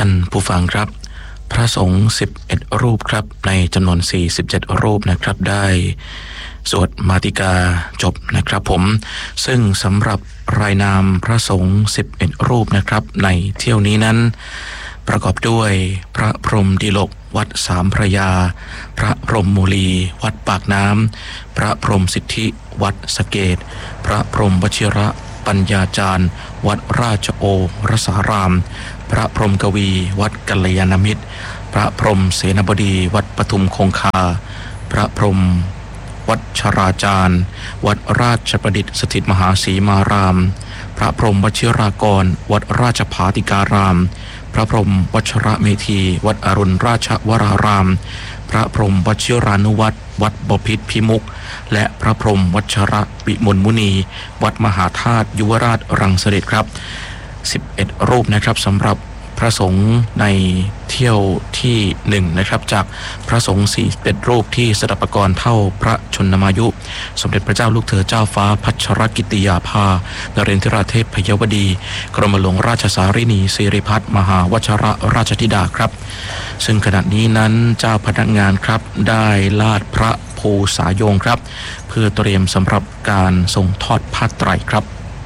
ท่านผู้ฟังครับพระสงฆ์11รูปครับในจำนวน47รูปนะครับได้สวดมาติกาจบนะครับผมซึ่งสำหรับรายนามพระสงฆ์11รูปนะครับในเที่ยวนี้นั้นประกอบด้วยพระพรหมดิลกวัดสามพระยาพระพรหมมูลีวัดปากน้ำพระพรหมสิทธิวัดสะเกษพระพรหมวชิระปัญญาจารย์วัดราชโอรสารามพระพรหมกวีวัดกัลยาณมิตรพระพรหมเสนาบดีวัดปทุมคงคาพระพรหมวัดชราจารย์วัดราชประดิษฐ์สถิตมหาสีมารามพระพรหมวชิรากรวัดราชภาติการามพระพรหมวัชระเมธีวัดอรุณราชวรารามพระพรหมวชิรานุวัตรวัดบพิตรพิมุขและพระพรหมวัชระวิมลมุนีวัดมหาธาตุยุวราชรังสฤษครับ11รูปนะครับสำหรับพระสงฆ์ในเที่ยวที่1นะครับจากพระสงฆ์41รูปที่สดับปกรณ์เท่าพระชนมายุสมเด็จพระเจ้าลูกเธอเจ้าฟ้าพัชรกิติยาภานเรนทราเทพพยวดีกรมหลวงราชสารินีสิริพัฒน์มหาวชรราชธิดาครับซึ่งขณะนี้นั้นเจ้าพนักงานครับได้ลาดพระภูษายงครับเพื่อเตรียมสำหรับการทรงทอดผ้าไตรครับ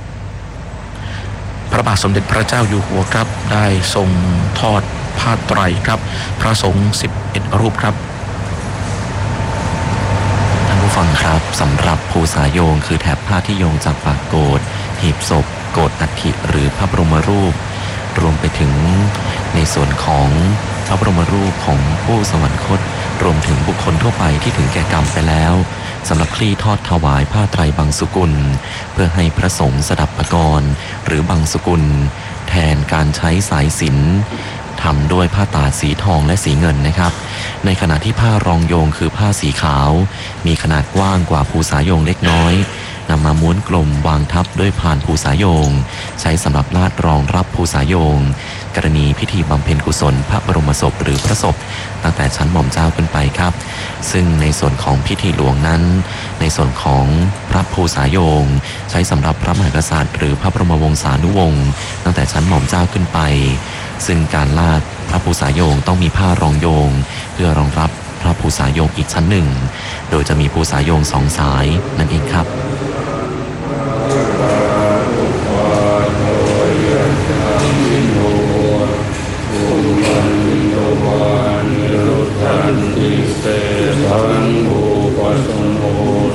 พระบาทสมเด็จพระเจ้าอยู่หัวครับได้ทรงทอดผ้าไตรครับพระสงฆ์11รูปครับท่านผู้ฟังครับสำหรับภูษาโยงคือแถบผ้าที่โยงจากปากโกฐหีบศพโกฐอัฐิหรือพระบรมรูปรวมไปถึงในส่วนของพระบรมรูปของผู้สวรรคตรวมถึงบุคคลทั่วไปที่ถึงแก่กรรมไปแล้วสำหรับคลี่ทอดถวายผ้าไตรบังสุกุลเพื่อให้พระสงฆ์สดับปกรณ์หรือบังสุกุลแทนการใช้สายสิญจน์ทำด้วยผ้าตาดสีทองและสีเงินนะครับในขณะที่ผ้ารองโยงคือผ้าสีขาวมีขนาดกว้างกว่าภูษาโยงเล็กน้อยนำมาม้วนกลมวางทับด้วยพานภูษาโยงใช้สำหรับลาดรองรับภูษาโยงกรณีพิธีบำเพ็ญกุศลพระบรมศพหรือพระศพตั้งแต่ชั้นหม่อมเจ้าขึ้นไปครับซึ่งในส่วนของพิธีหลวงนั้นในส่วนของพระภูษาโยงใช้สำหรับพระมหากษัตริย์หรือพระบรมวงศานุวงศ์ตั้งแต่ชั้นหม่อมเจ้าขึ้นไปซึ่งการลาดพระภูษาโยงต้องมีผ้ารองโยงเพื่อรองรับพระภูษาโยงอีกชั้นหนึ่งโดยจะมีภูษาโยง2 สายนั่นเองครับ